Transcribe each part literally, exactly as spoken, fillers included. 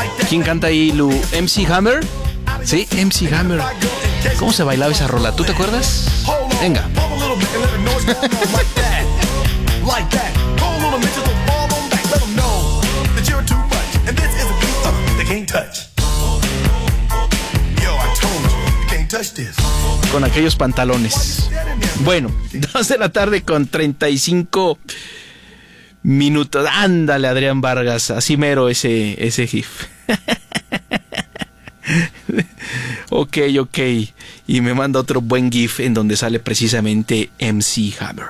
¿Quién canta ahí, Lu? ¿M C Hammer? Sí, M C Hammer. ¿Cómo se bailaba esa rola? ¿Tú te acuerdas? Venga. Con aquellos pantalones. Bueno, dos de la tarde con treinta y cinco minutos. Ándale, Adrián Vargas. Así mero ese, ese GIF. Ok, ok. Y me manda otro buen GIF en donde sale precisamente M C Hammer.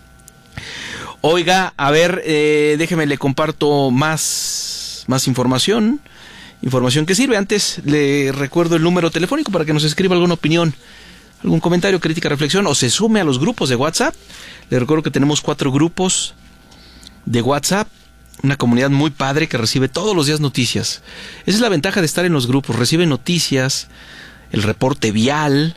Oiga, a ver, eh, déjeme le comparto más, más información. Información que sirve. Antes le recuerdo el número telefónico para que nos escriba alguna opinión, algún comentario, crítica, reflexión o se sume a los grupos de WhatsApp. Le recuerdo que tenemos cuatro grupos de WhatsApp. Una comunidad muy padre que recibe todos los días noticias. Esa es la ventaja de estar en los grupos. Recibe noticias, el reporte vial.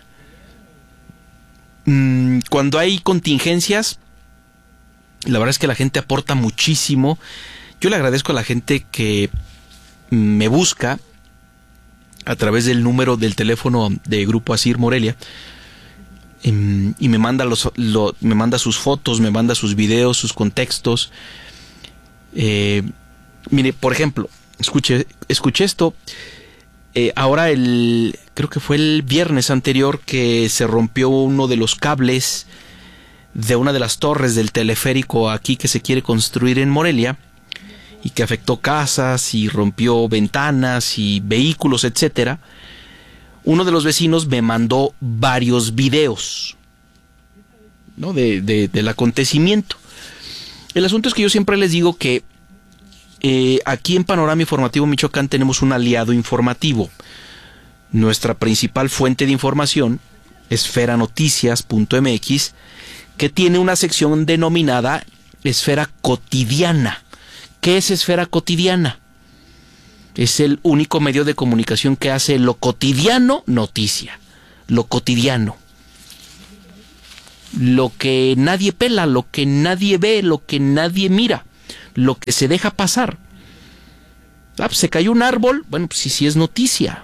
Mm, cuando hay contingencias, la verdad es que la gente aporta muchísimo. Yo le agradezco a la gente que me busca a través del número del teléfono de Grupo Asir Morelia y me manda, los, lo, me manda sus fotos, me manda sus videos, sus contextos. Eh, mire, por ejemplo, escuche, escuché esto. Eh, ahora el, creo que fue el viernes anterior que se rompió uno de los cables de una de las torres del teleférico aquí que se quiere construir en Morelia y que afectó casas y rompió ventanas y vehículos, etcétera. Uno de los vecinos me mandó varios videos, ¿no? de, de, del acontecimiento. El asunto es que yo siempre les digo que eh, aquí en Panorama Informativo Michoacán tenemos un aliado informativo. Nuestra principal fuente de información, esfera noticias punto m x, que tiene una sección denominada Esfera Cotidiana. ¿Qué es Esfera Cotidiana? Es el único medio de comunicación que hace lo cotidiano noticia. Lo cotidiano. Lo que nadie pela, lo que nadie ve, lo que nadie mira, lo que se deja pasar. Ah, pues se cayó un árbol, bueno, pues sí, sí es noticia.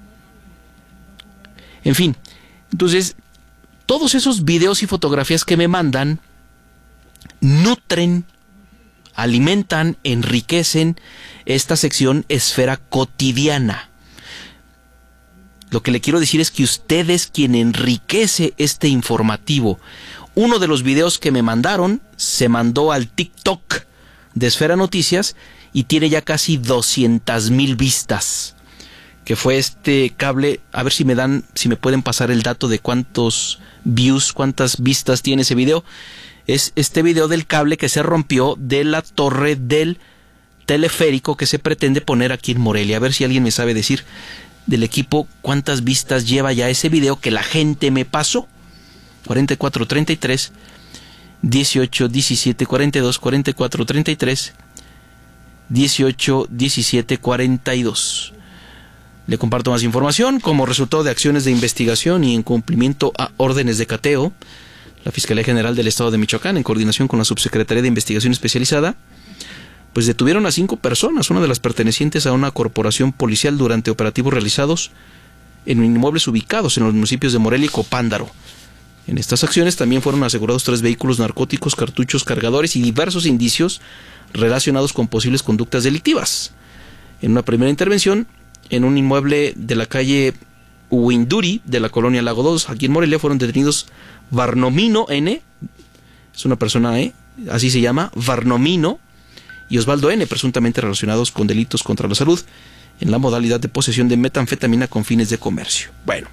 En fin, entonces, todos esos videos y fotografías que me mandan nutren, alimentan, enriquecen esta sección Esfera Cotidiana. Lo que le quiero decir es que usted es quien enriquece este informativo. Uno de los videos que me mandaron se mandó al TikTok de Esfera Noticias y tiene ya casi doscientas mil vistas. Que fue este cable, a ver si me dan, si me pueden pasar el dato de cuántos views, cuántas vistas tiene ese video. Es este video del cable que se rompió de la torre del teleférico que se pretende poner aquí en Morelia. A ver si alguien me sabe decir del equipo cuántas vistas lleva ya ese video que la gente me pasó. cuarenta y cuatro treinta y tres, dieciocho diecisiete cuarenta y dos, cuarenta y cuatro treinta y tres, dieciocho diecisiete cuarenta y dos. Le comparto más información. Como resultado de acciones de investigación y en cumplimiento a órdenes de cateo, la Fiscalía General del Estado de Michoacán, en coordinación con la Subsecretaría de Investigación Especializada, pues detuvieron a cinco personas, una de las pertenecientes a una corporación policial, durante operativos realizados en inmuebles ubicados en los municipios de Morelia y Copándaro. En estas acciones también fueron asegurados tres vehículos narcóticos, cartuchos, cargadores y diversos indicios relacionados con posibles conductas delictivas. En una primera intervención, en un inmueble de la calle Huinduri de la colonia Lago dos, aquí en Morelia, fueron detenidos Varnomino N, es una persona, ¿eh? así se llama, Varnomino, y Osvaldo N, presuntamente relacionados con delitos contra la salud, en la modalidad de posesión de metanfetamina con fines de comercio. Bueno,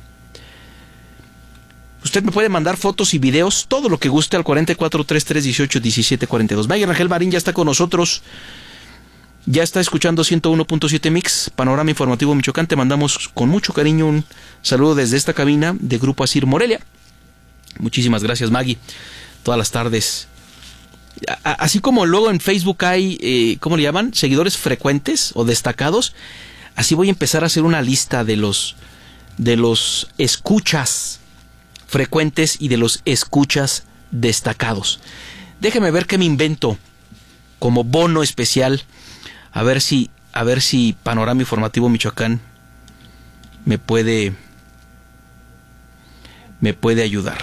usted me puede mandar fotos y videos, todo lo que guste, al cuarenta y cuatro treinta y tres dieciocho diecisiete cuarenta y dos. Miguel Ángel Marín ya está con nosotros, ya está escuchando ciento uno punto siete Mix, Panorama Informativo Michoacán. Te mandamos con mucho cariño un saludo desde esta cabina de Grupo Asir Morelia. Muchísimas gracias, Maggie, todas las tardes. A, así como luego en Facebook hay, eh, ¿cómo le llaman? Seguidores frecuentes o destacados. Así voy a empezar a hacer una lista de los, de los escuchas frecuentes y de los escuchas destacados. Déjeme ver qué me invento como bono especial. A ver si a ver si Panorama Informativo Michoacán me puede me puede ayudar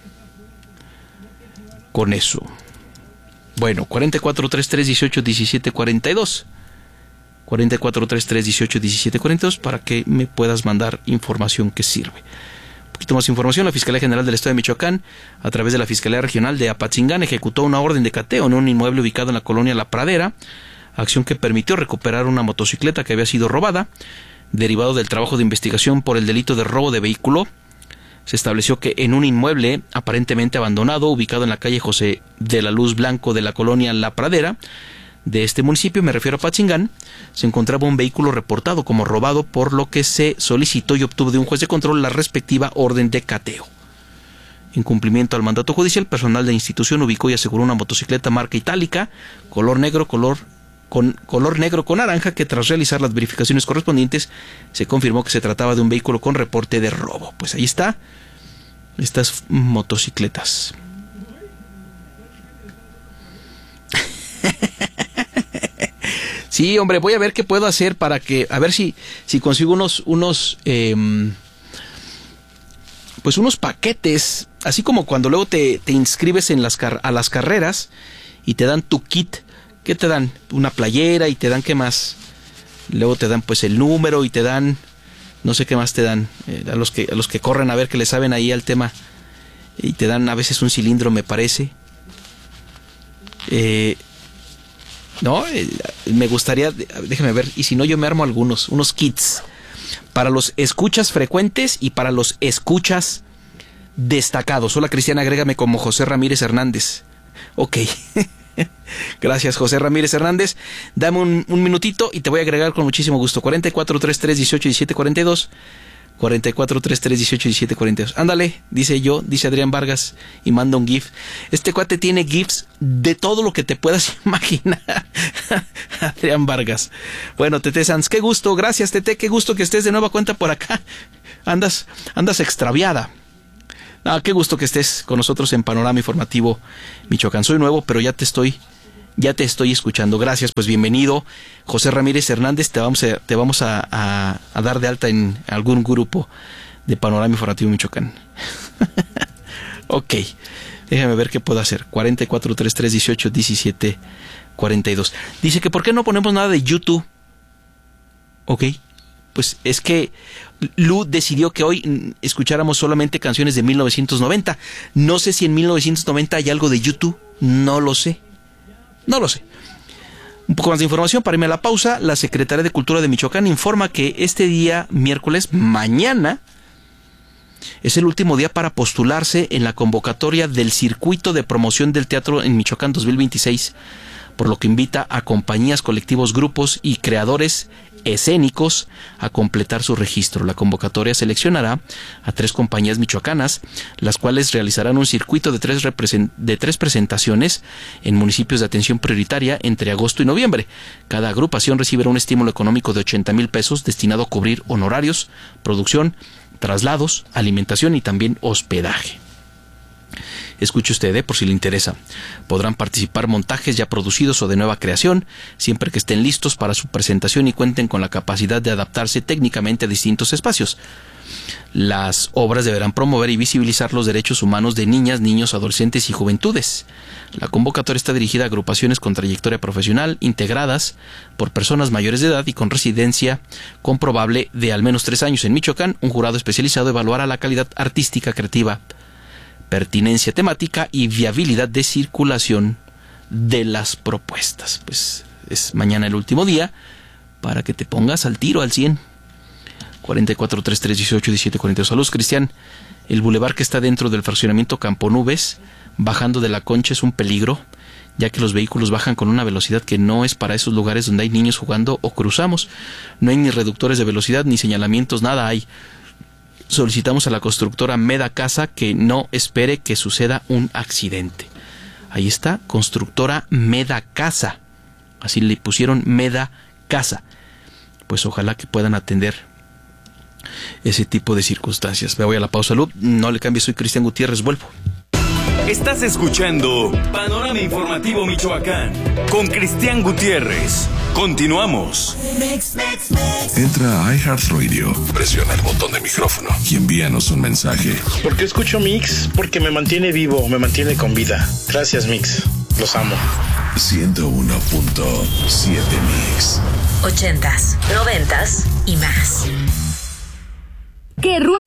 con eso. Bueno, cuarenta y cuatro, treinta y tres, dieciocho, diecisiete, cuarenta y dos. cuarenta y cuatro, treinta y tres, dieciocho, diecisiete, cuarenta y dos para que me puedas mandar información que sirve. Un poquito más información. La Fiscalía General del Estado de Michoacán, a través de la Fiscalía Regional de Apatzingán, ejecutó una orden de cateo en un inmueble ubicado en la colonia La Pradera, acción que permitió recuperar una motocicleta que había sido robada. Derivado del trabajo de investigación por el delito de robo de vehículo, se estableció que en un inmueble aparentemente abandonado, ubicado en la calle José de la Luz Blanco de la colonia La Pradera, de este municipio, me refiero a Apatzingán, se encontraba un vehículo reportado como robado, por lo que se solicitó y obtuvo de un juez de control la respectiva orden de cateo. En cumplimiento al mandato judicial, personal de la institución ubicó y aseguró una motocicleta marca itálica, color negro, color con color negro con naranja, que tras realizar las verificaciones correspondientes se confirmó que se trataba de un vehículo con reporte de robo. Pues ahí está, estas motocicletas. Sí, hombre, voy a ver qué puedo hacer para que, a ver si, si consigo unos, unos, eh, pues unos paquetes, así como cuando luego te, te inscribes en las car- a las carreras y te dan tu kit. ¿Qué te dan? Una playera y te dan, ¿qué más? Luego te dan pues el número y te dan, no sé qué más te dan, eh, a los que a los que corren a ver que le saben ahí al tema, y te dan a veces un cilindro, me parece. Eh, no, eh, me gustaría, déjame ver, y si no yo me armo algunos, unos kits para los escuchas frecuentes y para los escuchas destacados. Hola Cristiana, agrégame como José Ramírez Hernández. Ok. Gracias, José Ramírez Hernández. Dame un, un minutito y te voy a agregar con muchísimo gusto. cuarenta y cuatro, treinta y tres, dieciocho, diecisiete, cuarenta y dos. cuarenta y cuatro, treinta y tres, dieciocho, diecisiete, cuarenta y dos. Ándale, dice yo, dice Adrián Vargas y manda un GIF. Este cuate tiene GIFs de todo lo que te puedas imaginar. Adrián Vargas. Bueno, Tete Sanz, qué gusto. Gracias, Tete, qué gusto que estés de nueva cuenta por acá. Andas, andas extraviada. Ah, qué gusto que estés con nosotros en Panorama Informativo Michoacán. Soy nuevo, pero ya te estoy, ya te estoy escuchando. Gracias, pues bienvenido, José Ramírez Hernández. Te vamos a, te vamos a, a, a dar de alta en algún grupo de Panorama Informativo Michoacán. Ok, déjame ver qué puedo hacer. cuarenta y cuatro, treinta y tres, dieciocho, diecisiete, cuarenta y dos. Dice que ¿por qué no ponemos nada de YouTube? Ok, pues es que Lu decidió que hoy escucháramos solamente canciones de mil novecientos noventa. No sé si en mil novecientos noventa hay algo de YouTube. No lo sé. No lo sé. Un poco más de información para irme a la pausa. La Secretaría de Cultura de Michoacán informa que este día, miércoles, mañana, es el último día para postularse en la convocatoria del Circuito de Promoción del Teatro en Michoacán dos mil veintiséis, por lo que invita a compañías, colectivos, grupos y creadores escénicos a completar su registro. La convocatoria seleccionará a tres compañías michoacanas, las cuales realizarán un circuito de tres, represent- de tres presentaciones en municipios de atención prioritaria entre agosto y noviembre. Cada agrupación recibirá un estímulo económico de ochenta mil pesos destinado a cubrir honorarios, producción, traslados, alimentación y también hospedaje. Escuche usted, ¿eh? Por si le interesa. Podrán participar montajes ya producidos o de nueva creación, siempre que estén listos para su presentación y cuenten con la capacidad de adaptarse técnicamente a distintos espacios. Las obras deberán promover y visibilizar los derechos humanos de niñas, niños, adolescentes y juventudes. La convocatoria está dirigida a agrupaciones con trayectoria profesional, integradas por personas mayores de edad y con residencia comprobable de al menos tres años en Michoacán. Un jurado especializado evaluará la calidad artística, creativa, pertinencia temática y viabilidad de circulación de las propuestas. Pues es mañana el último día para que te pongas al tiro al cien. cuarenta y cuatro, treinta y tres, dieciocho, diecisiete, cuarenta y dos. Saludos, Cristian. El bulevar que está dentro del fraccionamiento Campo Nubes, bajando de la Concha, es un peligro, ya que los vehículos bajan con una velocidad que no es para esos lugares donde hay niños jugando o cruzamos. No hay ni reductores de velocidad, ni señalamientos, nada hay. Solicitamos a la constructora Meda Casa que no espere que suceda un accidente. Ahí está, constructora Meda Casa. Así le pusieron Meda Casa. Pues ojalá que puedan atender ese tipo de circunstancias. Me voy a la pausa, Lu. No le cambies, soy Cristian Gutiérrez, vuelvo. Estás escuchando Panorama Informativo Michoacán con Cristian Gutiérrez. Continuamos. Entra a iHeartRadio, presiona el botón de micrófono y envíanos un mensaje. ¿Por qué escucho Mix? Porque me mantiene vivo, me mantiene con vida. Gracias, Mix. Los amo. ciento uno punto siete Mix. Ochentas, noventas y más. Que ruede